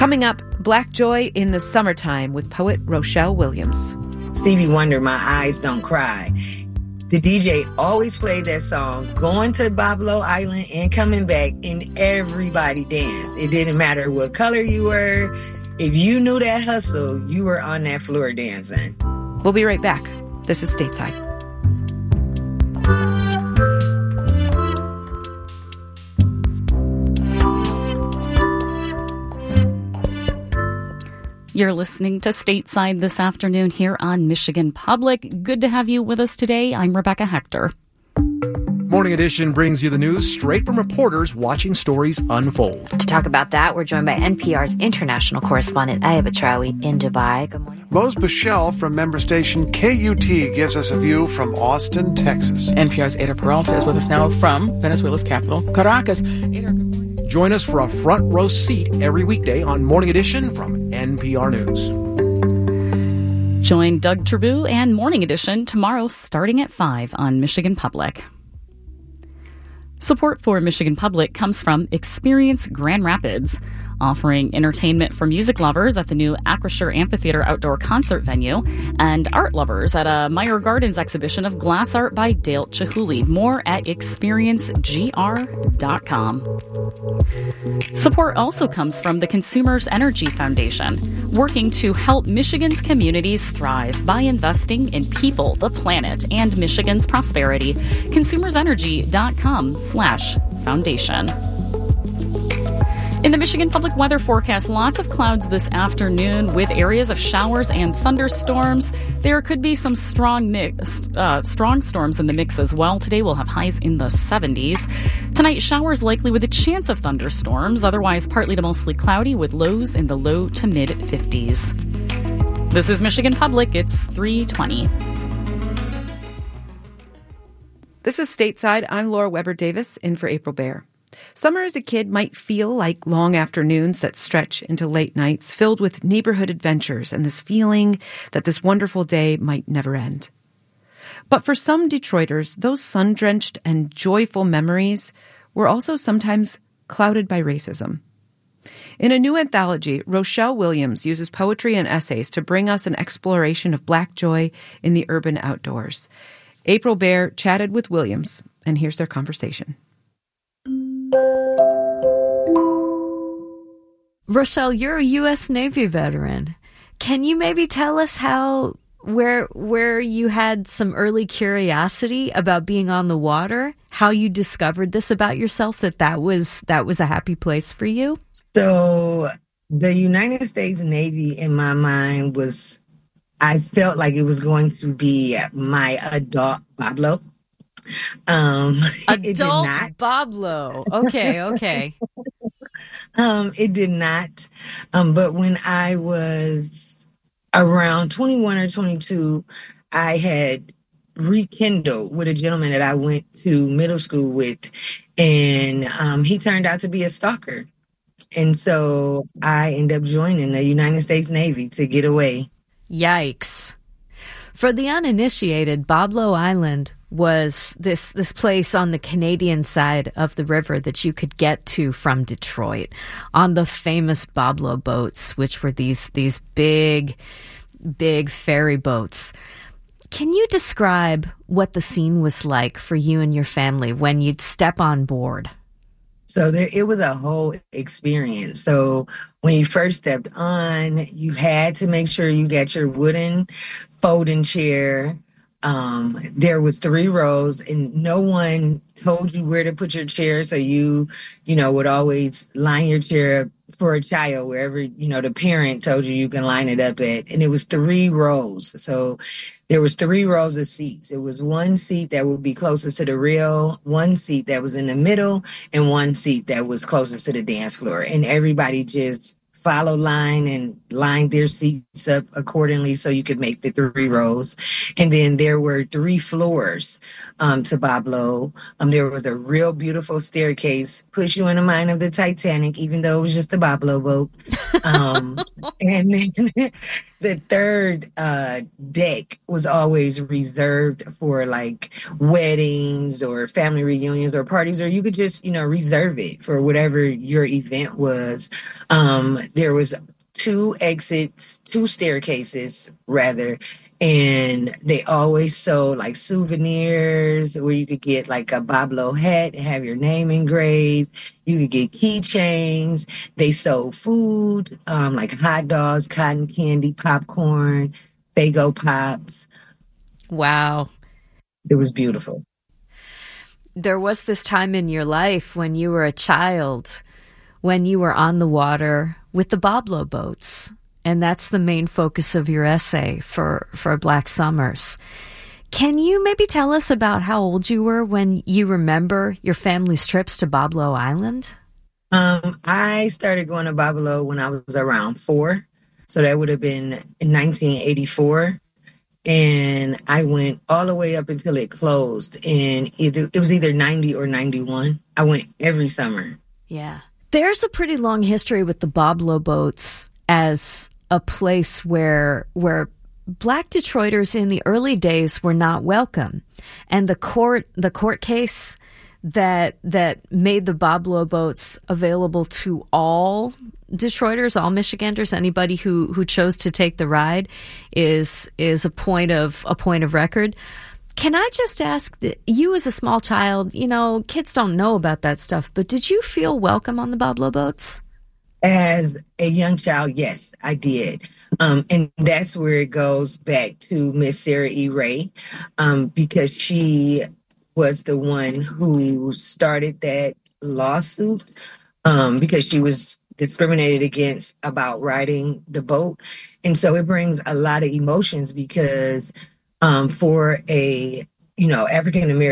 Coming up, Black Joy in the Summertime with poet Rochelle Williams. Stevie Wonder, My Eyes Don't Cry. The DJ always played that song, going to Bablo Island and coming back, and everybody danced. It didn't matter what color you were. If you knew that hustle, you were on that floor dancing. We'll be right back. This is Stateside. You're listening to Stateside this afternoon here on Michigan Public. Good to have you with us today. I'm Rebecca Hector. Morning Edition brings you the news straight from reporters watching stories unfold. To talk about that, we're joined by NPR's international correspondent Ayaba Traoui in Dubai. Good morning. Mose Bichelle from member station KUT gives us a view from Austin, Texas. NPR's Ada Peralta is with us now from Venezuela's capital, Caracas. Ada, good morning. Join us for a front row seat every weekday on Morning Edition from NPR News. Join Doug Trabue and Morning Edition tomorrow starting at 5 on Michigan Public. Support for Michigan Public comes from Experience Grand Rapids, offering entertainment for music lovers at the new Acrisure Amphitheater outdoor concert venue, and art lovers at a Meyer Gardens exhibition of glass art by Dale Chihuly. More at experiencegr.com. Support also comes from the Consumers Energy Foundation, working to help Michigan's communities thrive by investing in people, the planet, and Michigan's prosperity. consumersenergy.com/foundation. In the Michigan Public Weather Forecast, lots of clouds this afternoon with areas of showers and thunderstorms. There could be some strong storms in the mix as well. Today we'll have highs in the 70s. Tonight, showers likely with a chance of thunderstorms. Otherwise, partly to mostly cloudy with lows in the low to mid 50s. This is Michigan Public. It's 3:20. This is Stateside. I'm Laura Weber Davis, in for April Baer. Summer as a kid might feel like long afternoons that stretch into late nights, filled with neighborhood adventures and this feeling that this wonderful day might never end. But for some Detroiters, those sun-drenched and joyful memories were also sometimes clouded by racism. In a new anthology, Rochelle Williams uses poetry and essays to bring us an exploration of Black joy in the urban outdoors. April Baer chatted with Williams, and here's their conversation. Rochelle, you're a U.S. Navy veteran. Can you maybe tell us where you had some early curiosity about being on the water, how you discovered this about yourself, that was a happy place for you? So the United States Navy in my mind I felt like it was going to be my adult Bablo. Adult Bablo. Okay. It did not. But when I was around 21 or 22, I had rekindled with a gentleman that I went to middle school with, and he turned out to be a stalker. And so I ended up joining the United States Navy to get away. Yikes. For the uninitiated, Bablo Island was this place on the Canadian side of the river that you could get to from Detroit on the famous Bablo boats, which were these big ferry boats. Can you describe what the scene was like for you and your family when you'd step on board? So it was a whole experience. So when you first stepped on, you had to make sure you got your wooden folding chair. There was 3 rows, and no one told you where to put your chair. So you would always line your chair up for a child wherever, the parent told you can line it up at. And it was 3 rows. So there was 3 rows of seats. It was 1 seat that would be closest to the rail, 1 seat that was in the middle, and 1 seat that was closest to the dance floor. And everybody just followed line and lined their seats up accordingly so you could make the 3 rows. And then there were 3 floors to Boblo. There was a real beautiful staircase, push you in the mind of the Titanic, even though it was just the Boblo boat. And then the third deck was always reserved for like weddings or family reunions or parties, or you could just, reserve it for whatever your event was. There was two staircases rather, and they always sold like souvenirs where you could get like a Boblo hat and have your name engraved. You could get keychains. They sold food, like hot dogs, cotton candy, popcorn, Faygo Pops. Wow. It was beautiful. There was this time in your life when you were a child, when you were on the water with the Boblo boats. And that's the main focus of your essay for Black Summers. Can you maybe tell us about how old you were when you remember your family's trips to Boblo Island? I started going to Boblo when I was around 4. So that would have been in 1984. And I went all the way up until it closed. And it was either 90 or 91. I went every summer. Yeah. There's a pretty long history with the Boblo boats as a place where Black Detroiters in the early days were not welcome. And the court case that made the Boblo boats available to all Detroiters, all Michiganders, anybody who chose to take the ride is a point of record. Can I just ask, you as a small child, kids don't know about that stuff, but did you feel welcome on the Boblo boats? As a young child, yes, I did. And that's where it goes back to Miss Sarah E. Ray, because she was the one who started that lawsuit, because she was discriminated against about riding the boat. And so it brings a lot of emotions because for a, African-American